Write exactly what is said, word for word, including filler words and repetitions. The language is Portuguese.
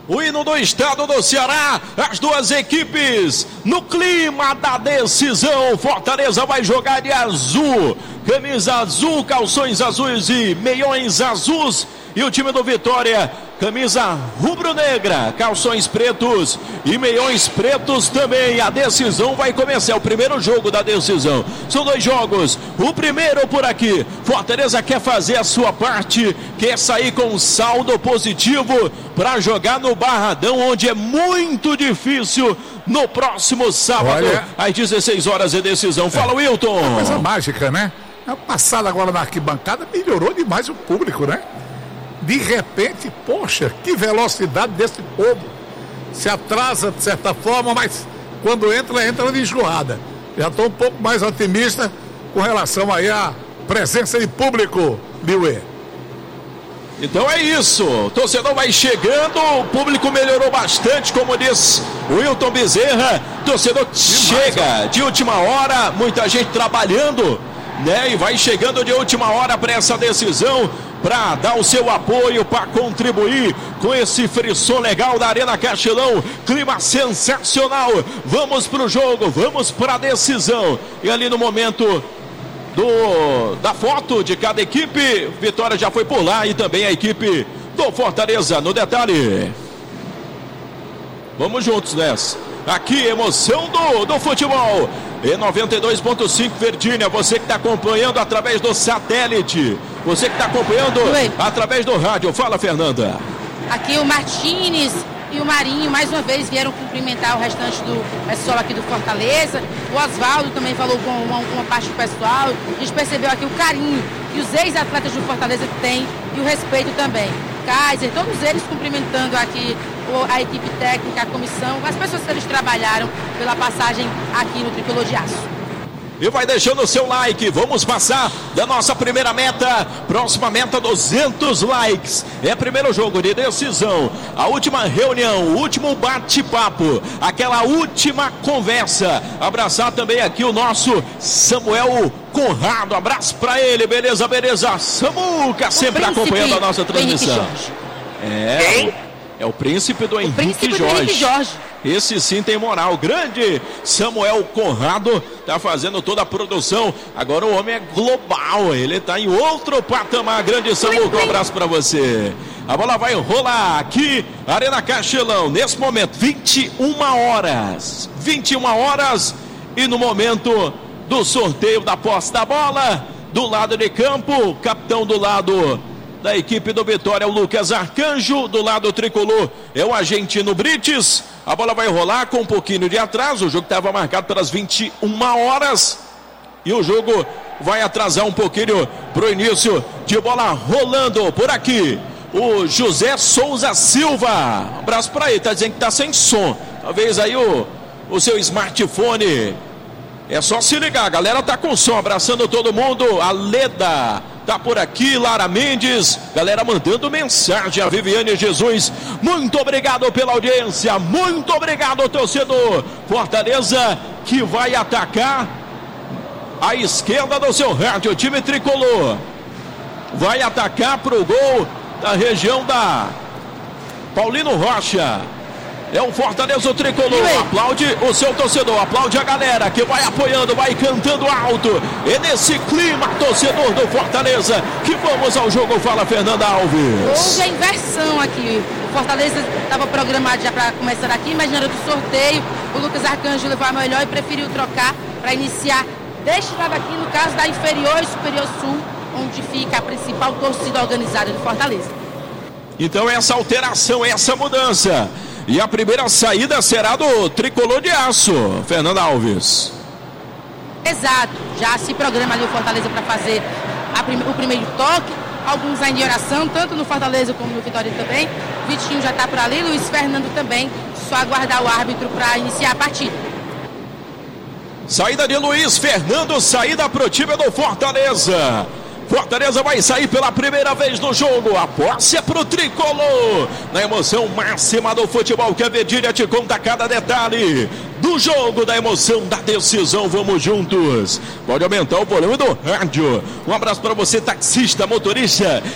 O hino do estado do Ceará, as duas equipes no clima da decisão. Fortaleza vai jogar de azul, camisa azul, calções azuis e meiões azuis. E o time do Vitória, camisa rubro-negra, calções pretos e meiões pretos também. A decisão vai começar, o primeiro jogo da decisão. São dois jogos, o primeiro por aqui. Fortaleza quer fazer a sua parte, quer sair com um saldo positivo para jogar no Barradão, onde é muito difícil, no próximo sábado, Olha, às dezesseis horas de decisão. Fala, é, Wilton. É uma coisa mágica, né? A passada agora na arquibancada melhorou demais o público, né? De repente, poxa, que velocidade desse povo. Se atrasa de certa forma, mas quando entra, entra de enjoada. Já estou um pouco mais otimista com relação aí à presença de público, Liuê. Então é isso, o torcedor vai chegando, o público melhorou bastante, como diz o Wilton Bezerra. O torcedor chega de última hora, muita gente trabalhando, né? E vai chegando de última hora para essa decisão, para dar o seu apoio, para contribuir com esse frisson legal da Arena Castelão. Clima sensacional. Vamos para o jogo, vamos para a decisão. E ali no momento do, da foto de cada equipe, Vitória já foi por lá e também a equipe do Fortaleza no detalhe. Vamos juntos nessa. Aqui, emoção do, do futebol. E noventa e dois ponto cinco Verdinha, você que está acompanhando através do satélite, você que está acompanhando Oi. através do rádio. Fala, Fernanda. Aqui o Martins e o Marinho mais uma vez vieram cumprimentar o restante do pessoal aqui do Fortaleza. O Oswaldo também falou com uma, uma parte do pessoal. A gente percebeu aqui o carinho que os ex-atletas do Fortaleza têm e o respeito também. Kaiser, todos eles cumprimentando aqui a equipe técnica, a comissão, as pessoas que eles trabalharam pela passagem aqui no Tricolor de Aço. E vai deixando o seu like, vamos passar da nossa primeira meta, próxima meta duzentos likes, é primeiro jogo de decisão, a última reunião, o último bate-papo, aquela última conversa. Abraçar também aqui o nosso Samuel Conrado, abraço pra ele, beleza, beleza, Samuca, sempre acompanhando a nossa transmissão. É, é o príncipe do Henrique, príncipe Jorge. Do Henrique Jorge. Esse sim tem moral, grande Samuel Conrado tá fazendo toda a produção, agora o homem é global, ele tá em outro patamar. Grande Samuel, um abraço pra você. A bola vai rolar aqui, Arena Castelão, nesse momento, vinte e uma horas, vinte e uma horas, e no momento do sorteio da posse da bola, do lado de campo, capitão do lado da equipe do Vitória, o Lucas Arcanjo, do lado tricolor é o argentino Brites. A bola vai rolar com um pouquinho de atraso, o jogo estava marcado para as vinte e uma horas e o jogo vai atrasar um pouquinho para o início de bola rolando por aqui. O José Souza Silva, um abraço para ele, tá dizendo que tá sem som, talvez aí o, o seu smartphone, é só se ligar, a galera tá com som, abraçando todo mundo. A Leda tá por aqui, Lara Mendes, galera mandando mensagem, a Viviane Jesus, muito obrigado pela audiência, muito obrigado, torcedor. Fortaleza que vai atacar a esquerda do seu rádio, o time tricolor vai atacar pro gol da região da Paulino Rocha. É o Fortaleza, o tricolor, aplaude o seu torcedor, aplaude a galera que vai apoiando, vai cantando alto. E nesse clima, torcedor do Fortaleza, que vamos ao jogo. Fala, Fernanda Alves. Houve a inversão aqui. O Fortaleza estava programado já para começar aqui, mas na hora do sorteio, o Lucas Arcanjo levou a melhor e preferiu trocar para iniciar deste lado aqui, no caso da Inferior e Superior Sul, onde fica a principal torcida organizada do Fortaleza. Então essa alteração, essa mudança. E a primeira saída será do Tricolor de Aço, Fernanda Alves. Exato, já se programa ali o Fortaleza para fazer a prim- o primeiro toque. Alguns ainda em oração, tanto no Fortaleza como no Vitória também. Vitinho já está por ali, Luiz Fernando também. Só aguardar o árbitro para iniciar a partida. Saída de Luiz Fernando, saída para o time do Fortaleza. Fortaleza vai sair pela primeira vez no jogo. A posse é pro tricolor. Na emoção máxima do futebol, que a Verdinha te conta cada detalhe do jogo, da emoção, da decisão. Vamos juntos. Pode aumentar o volume do rádio. Um abraço para você, taxista, motorista.